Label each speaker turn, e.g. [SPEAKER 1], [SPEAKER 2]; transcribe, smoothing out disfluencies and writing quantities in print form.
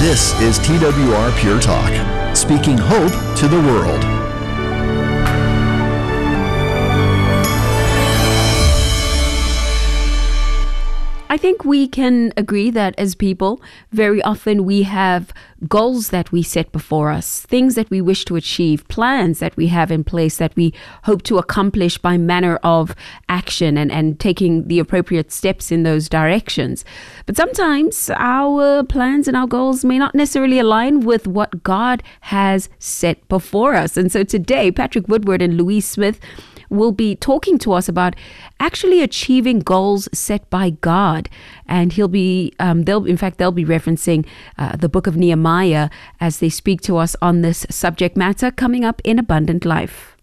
[SPEAKER 1] This is TWR Pure Talk, speaking hope to the world.
[SPEAKER 2] I think we can agree that as people, very often we have goals that we set before us, things that we wish to achieve, plans that we have in place that we hope to accomplish by manner of action and taking the appropriate steps in those directions. But sometimes our plans and our goals may not necessarily align with what God has set before us. And so today, Patrick Woodward and Louise Smith will be talking to us about actually achieving goals set by God. And they'll be referencing the book of Nehemiah as they speak to us on this subject matter coming up in Abundant Life.